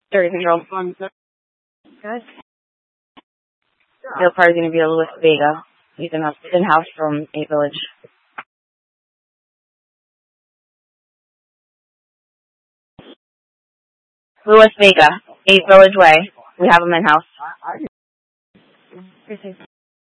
30 control. Good. The car is going to be a Louis Vega. He's in-house from 8 Village. Louis Vega, 8 Village Way. We have him in-house.